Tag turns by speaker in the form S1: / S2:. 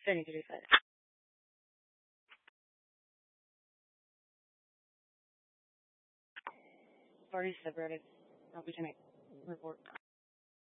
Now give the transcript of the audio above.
S1: Sorry to be fast. Already separated. I'll be tonight. Report.